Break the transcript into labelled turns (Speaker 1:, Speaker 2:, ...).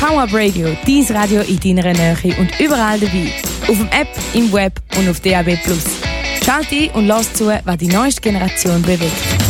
Speaker 1: Power Up Radio, dein Radio in deiner Nähe und überall dabei. Auf dem App, im Web und auf DAB+. Schalt ein und lass zu, was die neueste Generation bewegt.